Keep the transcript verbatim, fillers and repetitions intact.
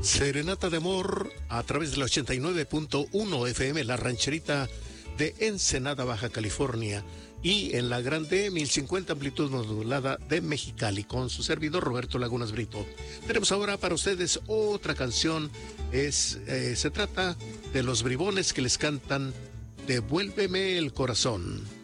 Serenata de amor a través de la ochenta y nueve punto uno F M, La Rancherita de Ensenada, Baja California, y en la grande mil cincuenta amplitud modulada de Mexicali, con su servidor Roberto Lagunas Brito. Tenemos ahora para ustedes otra canción. Es, eh, se trata de Los Bribones, que les cantan Devuélveme el corazón.